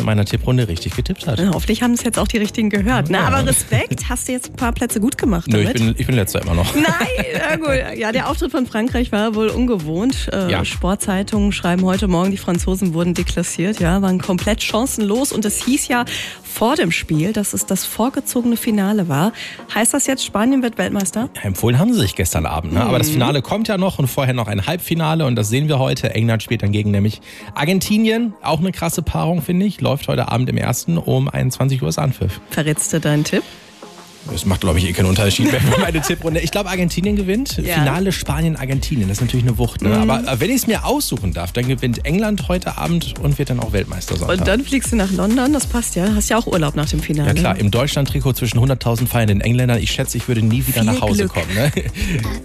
in meiner Tipprunde richtig getippt hat. Ja, hoffentlich haben es jetzt auch die Richtigen gehört. Na, aber Respekt, hast du jetzt ein paar Plätze gut gemacht damit? Nö, ich bin letzter immer noch. Nein, na gut. Ja, der Auftritt von Frankreich war wohl ungewohnt. Sportzeitungen schreiben heute Morgen, die Franzosen wurden deklassiert, waren komplett chancenlos. Und es hieß ja vor dem Spiel, dass es das vorgezogene Finale war. Heißt das jetzt, Spanien wird Weltmeister? Ja, empfohlen haben sie sich gestern Abend. Ne? Aber das Finale kommt ja noch und vorher noch ein Halbfinale. Und das sehen wir heute. England spielt dann gegen nämlich Argentinien. Auch eine krasse Paarung, finde ich. Läuft heute Abend im ersten um 21 Uhr ist Anpfiff. Verrätst du deinen Tipp? Das macht, glaube ich, keinen Unterschied mehr für meine Tipprunde. Ich glaube, Argentinien gewinnt. Ja. Finale Spanien-Argentinien. Das ist natürlich eine Wucht. Ne? Aber wenn ich es mir aussuchen darf, dann gewinnt England heute Abend und wird dann auch Weltmeister Sonntag. Und dann fliegst du nach London. Das passt ja. Hast ja auch Urlaub nach dem Finale. Ja klar, im Deutschland-Trikot zwischen 100.000 feiernden Engländern. Ich schätze, ich würde nie wieder nach Hause kommen. Ne?